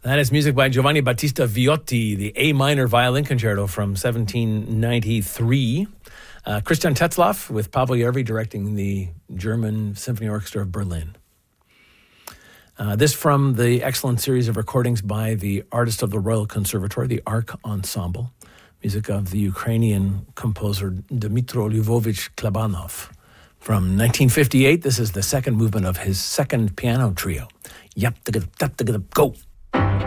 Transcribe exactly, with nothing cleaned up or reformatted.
That is music by Giovanni Battista Viotti, the A minor violin concerto from seventeen ninety-three. Uh, Christian Tetzlaff with Pavel Järvi directing the German Symphony Orchestra of Berlin. Uh, this from the excellent series of recordings by the artist of the Royal Conservatory, the Ark Ensemble, music of the Ukrainian composer Dmytro Lvovich Klebanov. From nineteen fifty-eight, this is the second movement of his second piano trio. Yep, go!